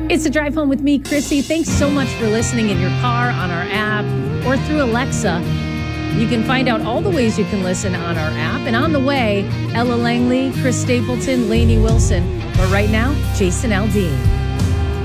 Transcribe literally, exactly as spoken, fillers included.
It's a drive home with me, Chrissy. Thanks so much for listening in your car, on our app, or through Alexa. You can find out all the ways you can listen on our app. And on the way, Ella Langley, Chris Stapleton, Lainey Wilson. But right now, Jason Aldean.